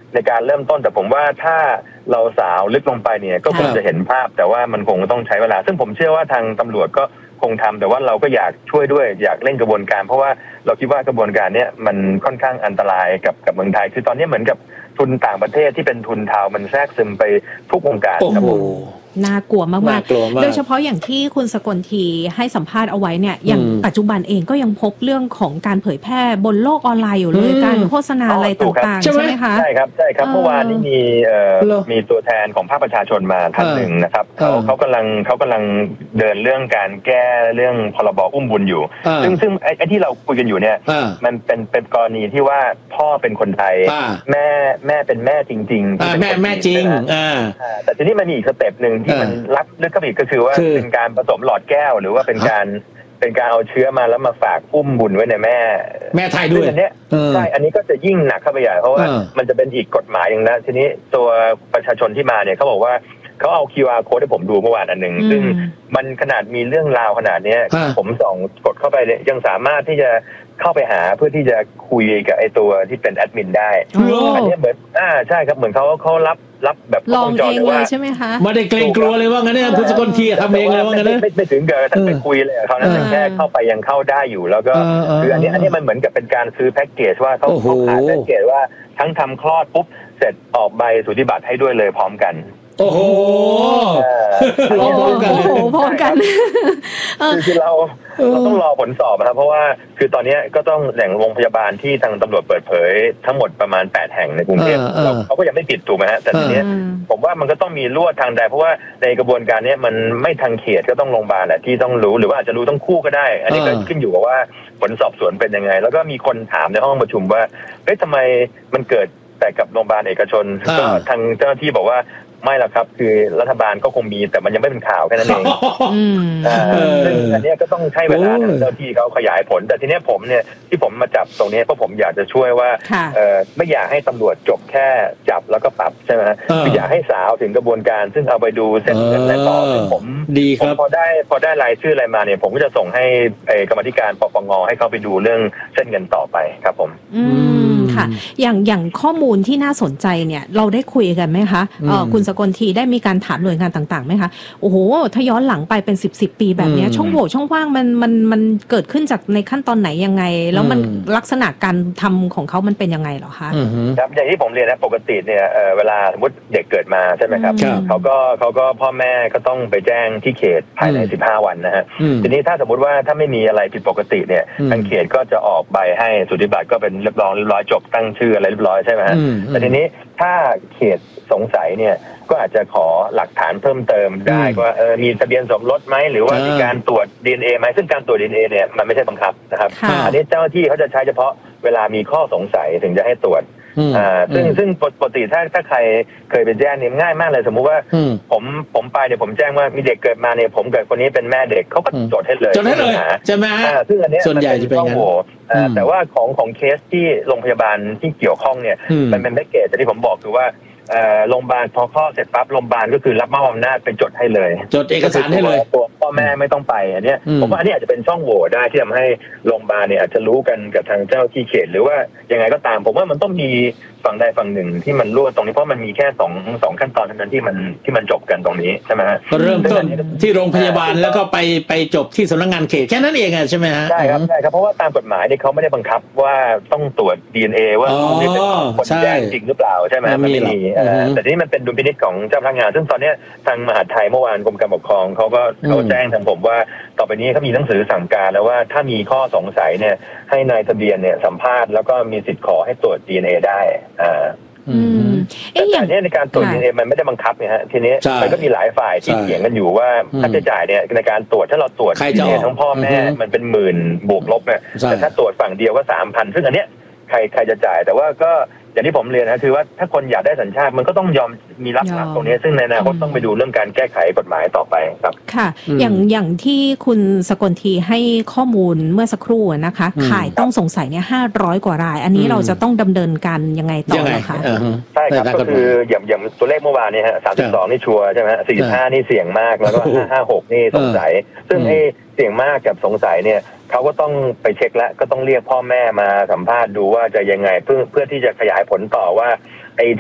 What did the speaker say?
ในการเริ่มต้นแต่ผมว่าถ้าเราสาวลึกลงไปเนี่ยก็คงจะเห็นภาพแต่ว่ามันคงต้องใช้เวลาซึ่งผมเชื่อว่าทางตำรวจก็คงทำแต่ว่าเราก็อยากช่วยด้วยอยากเร่งกระบวนการเพราะว่าเราคิดว่ากระบวนการเนี้ยมันค่อนข้างอันตรายกับเมืองไทยคือตอนนี้เหมือนกับทุนต่างประเทศที่เป็นทุนเทามันแทรกซึมไปทุกวงการครับผมน่ากลัวมากๆโดยเฉพาะอย่างที่คุณสกลทีให้สัมภาษณ์เอาไว้เนี่ยอย่างปัจจุบันเองก็ยังพบเรื่องของการเผยแพร่บนโลกออนไลน์อยู่เลยการโฆษณาอะไรต่างๆใช่ไหมคะใช่ครับเมื่อวานนี้มีตัวแทนของภาคประชาชนมาท่านหนึ่งนะครับเขากำลังเดินเรื่องการแก้เรื่องพรบอุ้มบุญอยู่ซึ่งไอ้ที่เราคุยกันอยู่เนี่ยมันเป็นกรณีที่ว่าพ่อเป็นคนไทยแม่เป็นแม่จริงๆแม่จริงแต่ทีนี้มันมีอีกสเต็ปหนึ่งที่มันลักลึกเข้าไปอีกก็คือว่าเป็นการผสมหลอดแก้วหรือว่าเป็นการเอาเชื้อมาแล้วมาฝากอุ้มบุญไว้ในแม่ไทยด้วยอันนี้ใช่อันนี้ก็จะยิ่งหนักเข้าไปใหญ่เพราะว่ามันจะเป็นอีกกฎหมายอย่างนั้นทีนี้ตัวประชาชนที่มาเนี่ยเขาบอกว่าเขาเอา QR code ให้ผมดูเมื่อวานอันหนึ่งซึ่งมันขนาดมีเรื่องราวขนาดนี้ผมส่องกดเข้าไปเนี่ยยังสามารถที่จะเข้าไปหาเพื่อที่จะคุยกับไอ้ตัวที่เป็นแอดมินได้อันนี้เหมือนใช่ครับเหมือนเขารับแบบลองเองเลยใช่ไหมคะไม่ได้เกรงกลัวเลยว่างั้นเนี่ยคุณสกลทีทำเองเลยว่างั้นนะไม่ถึงกับท่านไปคุยเลยเขานั้นแค่เข้าไปยังเข้าได้อยู่แล้วก็คืออันนี้มันเหมือนกับเป็นการซื้อแพ็กเกจว่าเขาขายแพ็กเกจว่าทั้งทำคลอดปุ๊บเสร็จออกใบสูติบัตรให้ด้วยเลยพร้อมกันโอ้โหพร้อมกันคือเราต้องรอผลสอบครับเพราะว่าคือตอนนี้ก็ต้องแหล่งโรงพยาบาลที่ทางตำรวจเปิดเผยทั้งหมดประมาณ8แห่งในกรุงเทพเขาก็ยังไม่ปิดถูกไหมฮะแต่ทีนี้ผมว่ามันก็ต้องมีลวดทางใดเพราะว่าในกระบวนการนี้มันไม่ทางเขตก็ต้องโรงพยาบาลแหละที่ต้องรู้หรือว่าอาจจะรู้ทั้งคู่ก็ได้อันนี้ก็ขึ้นอยู่กับว่าผลสอบสวนเป็นยังไงแล้วก็มีคนถามในห้องประชุมว่าเอ๊ะทำไมมันเกิดแต่กับโรงพยาบาลเอกชนก็ทางเจ้าหน้าที่บอกว่าไม่หรอกครับคือรัฐบาลก็คงมีแต่มันยังไม่เป็นข่าวแค่นั้นเองซึ่งอันนี้ก็ต้องใช้เวลาเจ้าที่เขาขยายผลแต่ทีนี้ผมเนี่ยที่ผมมาจับตรงนี้เพราะผมอยากจะช่วยว่าไม่อยากให้ตำรวจจบแค่จับแล้วก็ปรับใช่ไหมคืออยากให้สาวถึงกระบวนการซึ่งเอาไปดูเส้นเงินและต่อผมพอได้รายชื่ออะไรมาเนี่ยผมก็จะส่งให้กรรมธิการปปงให้เขาไปดูเรื่องเส้นเงินต่อไปครับผมค่ะอย่างข้อมูลที่น่าสนใจเนี่ยเราได้คุยกันไหมคะคุณสกลทีได้มีการถามหน่วยงานต่างๆไหมคะโอ้โหถ้าย้อนหลังไปเป็น10 ปีแบบนี้ช่องโหว่ช่องว่างมันเกิดขึ้นจากในขั้นตอนไหนยังไงแล้วมันลักษณะการทำของเขามันเป็นยังไงเหรอคะครับอย่างที่ผมเรียนนะปกติเนี่ยเวลาสมมติเด็กเกิดมาใช่ไหมครับเขาก็พ่อแม่ก็ต้องไปแจ้งที่เขตภายใน15 วันนะฮะทีนี้ถ้าสมมติว่าถ้าไม่มีอะไรผิดปกติเนี่ยทางเขตก็จะออกใบให้สูติบัตรก็เป็นเรียบร้อยจบตั้งชื่ออะไรเรียบร้อยใช่ไหมฮะแต่ทีนี้ถ้าเขตสงสัยเนี่ยก็อาจจะขอหลักฐานเพิ่มเติมได้ว่ามีทะเบียนสมรสไหมหรือว่ามีการตรวจ DNA ไหมซึ่งการตรวจ DNA เนี่ยมันไม่ใช่บังคับนะครับอันนี้เจ้าหน้าที่เขาจะใช้เฉพาะเวลามีข้อสงสัยถึงจะให้ตรวจซึ่งปกติถ้าใครเคยไปแจ้งเนี่ยง่ายมากเลยสมมุติว่าผมไปเนี่ยผมแจ้งว่ามีเด็กเกิดมาเนี่ยผมเกิดคนนี้เป็นแม่เด็กเขาก็จดให้เลยใช่ไหมซึ่งอันนี้ส่วนใหญ่จะเป็นอย่างนั้นแต่ว่าของเคสที่โรงพยาบาลที่เกี่ยวข้องเนี่ยมันเป็นแพ็กเกจที่ผมบอกคือว่าโรงพยาบาลพอข้อเสร็จปั๊บโรงพยาบาลก็คือรับมอบอำนาจไปจดให้เลยจดเอกสารให้เลยตัวพ่อแม่ไม่ต้องไปอันนี้ผมว่าอันนี้อาจจะเป็นช่องโหว่ได้ที่ทำให้โรงพยาบาลเนี่ยอาจจะรู้กันกับทางเจ้าที่เขตหรือว่ายังไงก็ตามผมว่ามันต้องมีฝั่งใดฝั่งหนึ่งที่มันรั่วตรงนี้เพราะมันมีแค่สองขั้นตอนเท่านั้นที่มันจบกันตรงนี้ใช่ไหมฮะก็เริ่มต้นที่โรงพยาบาลแล้วก็ไปจบที่สำนักงานเขตแค่นั้นเองใช่ไหมฮะใช่ครับเพราะว่าตามกฎหมายเนี่ยเขาไม่ได้บังคับว่าต้องตรวจ DNA ว่าคนนี้เป็นคนแจ้งจริงหรือเปล่าใช่ไหมมันไม่มีแต่นี่มันเป็นดุลพินิจของเจ้าพนักงานซึ่งตอนนี้ทางมหาดไทยเมื่อวานกรมการปกครองเขาแจ้งทางผมว่าต่อไปนี้เขามีหนังสือสั่งการแล้วว่าถ้ามีข้อสงสัยเนี่ยให้นายทะเบียนเนี่ยสัมภาษณ์แล้วก็มีสิทธิ์ขอให้ตรวจ DNA ได้แต่ในการตรวจ DNA มันไม่ได้บังคับเนี่ยฮะทีนี้มันก็มีหลายฝ่ายที่เถียงกันอยู่ว่าค่าใช้จ่ายเนี่ยในการตรวจถ้าเราตรวจ DNA ทั้งพ่อแม่มันเป็นหมื่นบวกลบเนี่ยแต่ถ้าตรวจฝั่งเดียวก็ 3,000 ซึ่งอันเนี้ยใครจะจ่ายแต่ว่าก็อย่างที่ผมเรียนนะคือว่าถ้าคนอยากได้สัญชาติมันก็ต้องยอมมีรับหลักตรงนี้ซึ่งในอนาคตต้องไปดูเรื่องการแก้ไขกฎหมายต่อไปครับค่ะอย่างที่คุณสกลทีให้ข้อมูลเมื่อสักครู่นะคะขายต้องสงสัยเนี่ย500 กว่ารายอันนี้เราจะต้องดำเนินการยังไงต่อนะคะใช่ครับก็คืออย่างตัวเลขเมื่อวานนี้ฮะ32นี่ชัวร์ใช่ไหม45นี่เสี่ยงมากแล้วก็56นี่สงสัยซึ่งไอ้เสี่ยงมากกับสงสัยเนี่ยเขาก็ต้องไปเช็คแล้วก็ต้องเรียกพ่อแม่มาสัมภาษณ์ดูว่าจะยังไงเพื่อที่จะขยายผลต่อว่า